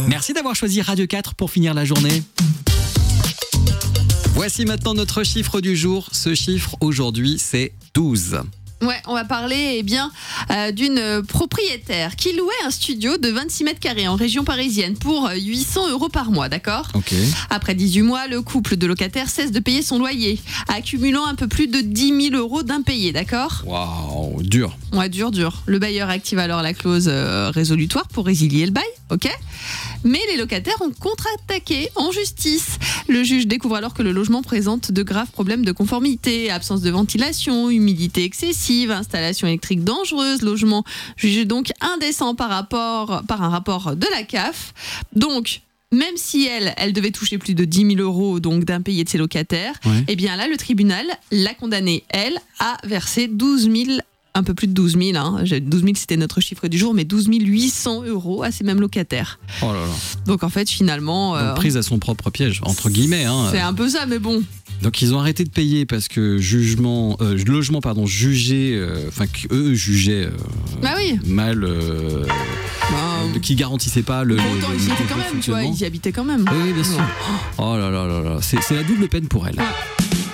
Merci d'avoir choisi Radio 4 pour finir la journée. Voici maintenant notre chiffre du jour. Ce chiffre aujourd'hui, c'est 12. Ouais, on va parler d'une propriétaire qui louait un studio de 26 mètres carrés en région parisienne pour 800 € par mois, d'accord ? Ok. Après 18 mois, le couple de locataires cesse de payer son loyer, accumulant un peu plus de 10 000 € d'impayés, d'accord ? Waouh, dur. Ouais, dur. Le bailleur active alors la clause résolutoire pour résilier le bail, ok ? Mais les locataires ont contre-attaqué en justice. Le juge découvre alors que le logement présente de graves problèmes de conformité, absence de ventilation, humidité excessive, installation électrique dangereuse, logement jugé donc indécent par un rapport de la CAF. Donc, même si elle devait toucher plus de 10 000 € donc d'impayés de ses locataires, Ouais. eh bien là, le tribunal l'a condamnée, elle, à verser 12 000 un peu plus de 12 000, 12 000 c'était notre chiffre du jour, mais 12 800 € à ces mêmes locataires. Oh là là. Donc en fait finalement... Donc, prise à son propre piège, entre guillemets. C'est un peu ça, mais bon. Donc ils ont arrêté de payer parce que logement jugé, qu'eux jugeaient Bah oui. mal, qui garantissait pas le. Pourtant ils y étaient quand même, tu vois, ils y habitaient quand même. Oui, bien sûr. Oh là là là là, c'est la double peine pour elle. Ouais.